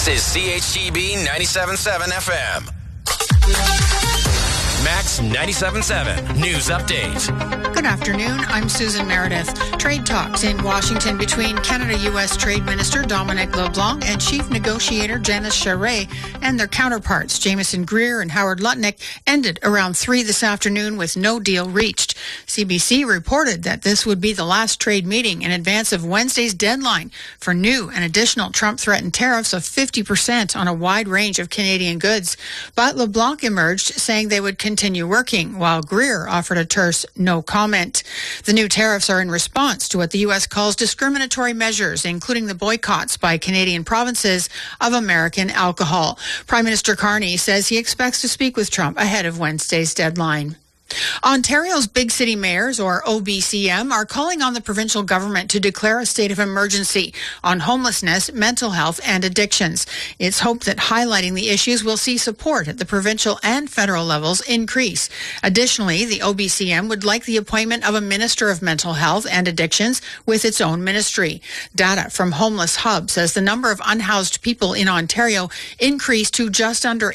This is CHGB 97.7 FM. Max 97.7 News Update. Good afternoon. I'm Susan Meredith. Trade talks in Washington between Canada-U.S. Trade Minister Dominic LeBlanc and Chief Negotiator Janice Charest and their counterparts Jameson Greer and Howard Lutnick ended around 3 this afternoon with no deal reached. CBC reported that this would be the last trade meeting in advance of Wednesday's deadline for new and additional Trump-threatened tariffs of 50% on a wide range of Canadian goods. But LeBlanc emerged saying they would continue working, while Greer offered a terse no comment. The new tariffs are in response to what the U.S. calls discriminatory measures, including the boycotts by Canadian provinces of American alcohol. Prime Minister Carney says he expects to speak with Trump ahead of Wednesday's deadline. Ontario's big city mayors, or OBCM, are calling on the provincial government to declare a state of emergency on homelessness, mental health, and addictions. It's hoped that highlighting the issues will see support at the provincial and federal levels increase. Additionally, the OBCM would like the appointment of a minister of mental health and addictions with its own ministry. Data from Homeless Hub says the number of unhoused people in Ontario increased to just under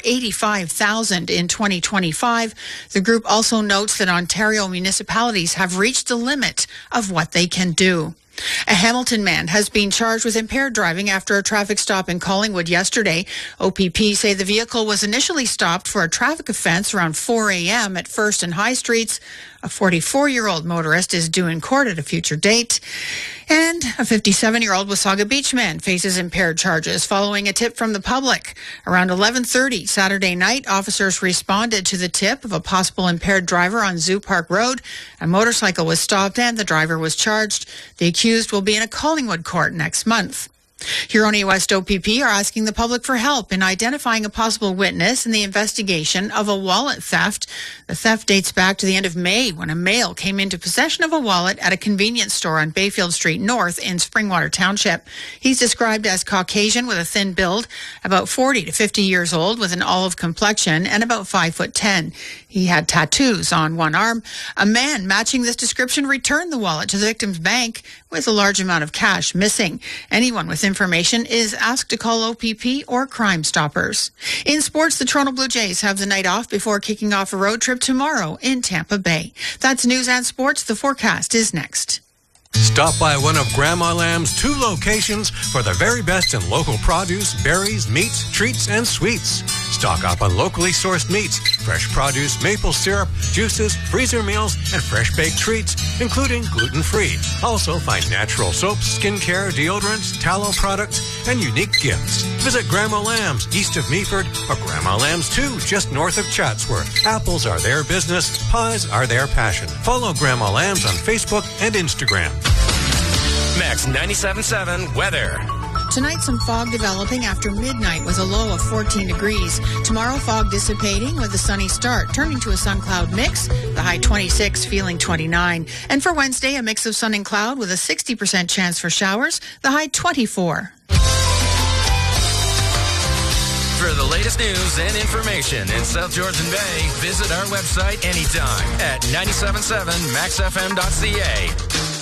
85,000 in 2025. The group also notes that Ontario municipalities have reached the limit of what they can do. A Hamilton man has been charged with impaired driving after a traffic stop in Collingwood yesterday. OPP say the vehicle was initially stopped for a traffic offence around 4 a.m. at First and High Streets. A 44-year-old motorist is due in court at a future date. And a 57-year-old Wasaga Beach man faces impaired charges following a tip from the public. Around 11:30 Saturday night, officers responded to the tip of a possible impaired driver on Zoo Park Road. A motorcycle was stopped and the driver was charged. The accused will be in a Collingwood court next month. Huronia West OPP are asking the public for help in identifying a possible witness in the investigation of a wallet theft. The theft dates back to the end of May when a male came into possession of a wallet at a convenience store on Bayfield Street North in Springwater Township. He's described as Caucasian with a thin build, about 40 to 50 years old with an olive complexion and about 5'10". He had tattoos on one arm. A man matching this description returned the wallet to the victim's bank with a large amount of cash missing. Anyone with information is asked to call OPP or Crime Stoppers. In sports, the Toronto Blue Jays have the night off before kicking off a road trip tomorrow in Tampa Bay. That's news and sports. The forecast is next. Stop by one of Grandma Lamb's 2 locations for the very best in local produce, berries, meats, treats, and sweets. Stock up on locally sourced meats, fresh produce, maple syrup, juices, freezer meals, and fresh baked treats, including gluten-free. Also find natural soaps, skincare, deodorants, tallow products, and unique gifts. Visit Grandma Lamb's east of Meaford or Grandma Lamb's 2 just north of Chatsworth. Apples are their business, pies are their passion. Follow Grandma Lamb's on Facebook and Instagram. Max 97.7 weather. Tonight, some fog developing after midnight with a low of 14 degrees. Tomorrow, fog dissipating with a sunny start, turning to a sun-cloud mix, the high 26, feeling 29. And for Wednesday, a mix of sun and cloud with a 60% chance for showers, the high 24. For the latest news and information in South Georgian Bay, visit our website anytime at 977maxfm.ca.